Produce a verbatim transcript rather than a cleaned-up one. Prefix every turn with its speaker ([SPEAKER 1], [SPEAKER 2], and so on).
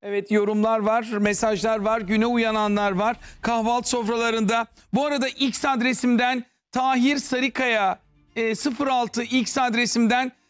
[SPEAKER 1] Evet, yorumlar var, mesajlar var, güne uyananlar var. Kahvaltı sofralarında. Bu arada X adresimden Tahir Sarıkaya e, sıfır altı X adresimden